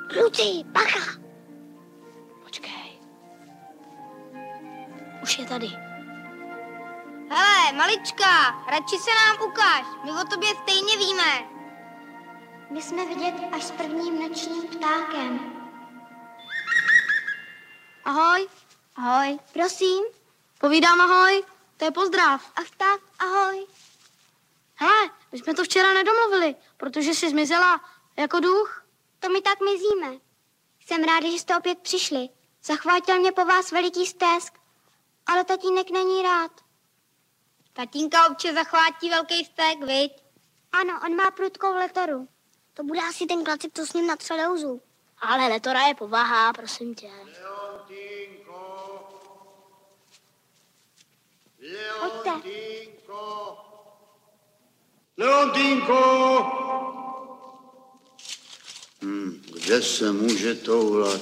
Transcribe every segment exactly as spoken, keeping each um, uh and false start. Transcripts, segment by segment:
Kluci, bacha! Počkej. Už je tady. Hele, malička, radši se nám ukáž. My o tobě stejně víme. My jsme vidět až s prvním nočním ptákem. Ahoj. Ahoj. Prosím. Povídám ahoj. To je pozdrav. Ach tak, ahoj. Hele, my jsme to včera nedomluvili, protože jsi zmizela jako duch. To my tak mizíme. Jsem ráda, že jste opět přišli. Zachvátil mě po vás veliký stesk, ale tatínek není rád. Tatínka občas zachvátí velký stek, viď? Ano, on má prudkou letoru. To bude asi ten klacek, co s ním natřel do úzu. Ale letora je povaha, prosím tě. Leontínko! Leontínko! Leontínko! Hm, kde se může toulat?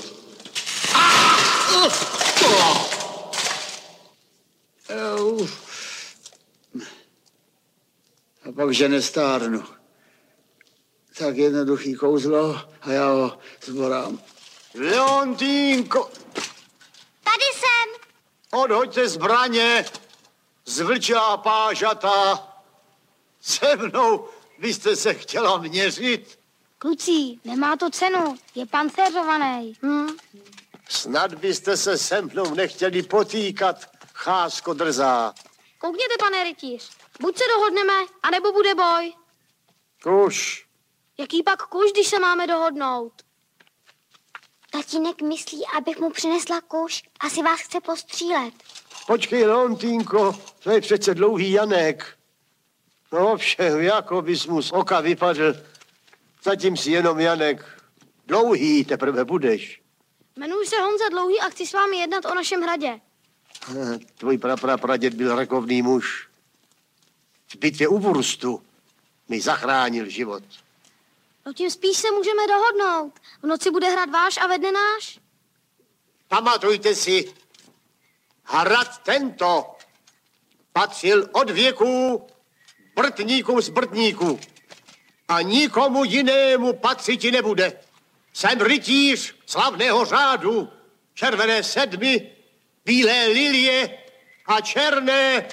A pak, že nestárnu. Tak jednoduchý kouzlo a já ho zborám. Leontínko! Tady jsem. Odhoďte zbraně, zvlčá pážata. Se mnou byste se chtěla měřit? Kluci, nemá to cenu, je pancéřovaný. Hm? Snad byste se se mnou nechtěli potýkat, chásko drzá. Koukněte, pane rytíř, buď se dohodneme, anebo bude boj. Kuš. Jaký pak kuš, když se máme dohodnout? Tatínek myslí, abych mu přinesla kuš. Asi vás chce postřílet. Počkej, Leontínko, to je přece dlouhý Janek. No všem, jako bys mu z oka vypadl. Zatím si jenom Janek. Dlouhý teprve budeš. Jmenuji se Honza Dlouhý a chci s vámi jednat o našem hradě. Tvůj praprapraděd byl rakovný muž. V bitvě u Wurstu mi zachránil život. No tím spíš se můžeme dohodnout. V noci bude hrát váš a ve dne náš. Pamatujte si, hrad tento patřil od věků Brtníkům z Brtníků a nikomu jinému patřiti nebude. Jsem rytíř slavného řádu, červené sedmy, bílé lilie a černé...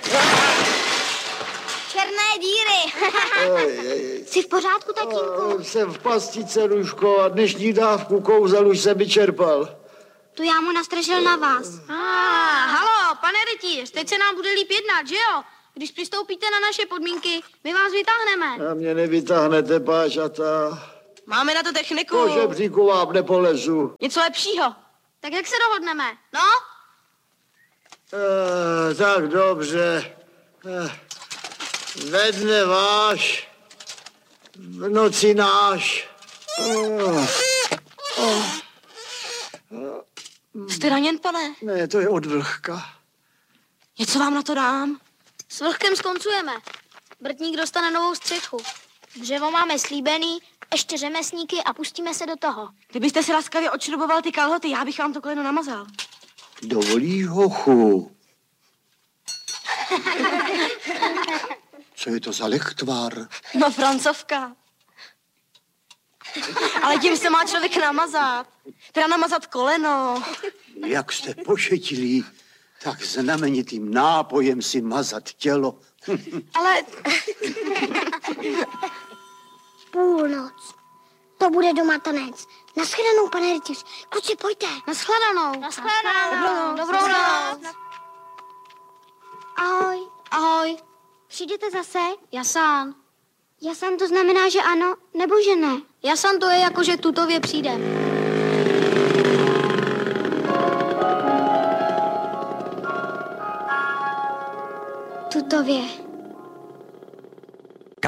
Černé díry. Jsi v pořádku, tatínku? Jsem v pastice, Ruško, a dnešní dávku kouzel už jsem vyčerpal. Tu já mu nastražil na vás. Ah, halo, pane rytíř, teď se nám bude líp jednat, že jo? Když přistoupíte na naše podmínky, my vás vytáhneme. A mě nevytáhnete, pážata. Máme na to techniku. Po žebříku vám nepolezu. Něco lepšího. Tak jak se dohodneme? No? Eh, tak dobře. Eh, ve dne váš, v noci náš. Eh, Jste raněn, pane? ne, to je od vlhka. Něco vám na to dám? S vlhkem skoncujeme. Brtník dostane novou střechu. Dřevo máme slíbený, ještě řemeslníky a pustíme se do toho. Kdybyste si laskavě odšroboval ty kalhoty, já bych vám to koleno namazal. Dovolíš, hochu? Co je to za lechtvar? No, francovka. Ale tím se má člověk namazat. Teda namazat koleno. Jak jste pošetilí, tak znamenitým nápojem si mazat tělo. Ale Půlnoc. To bude doma tanec. Naschledanou, pane rytíř. Kluci, pojďte. Naschledanou. Naschledanou. Dobrou noc. Ahoj. Ahoj. Přijdete zase? Jasán. Jasan to znamená, že ano, nebo že ne? Jasan to je jako, že k tutově přijde. Tutově.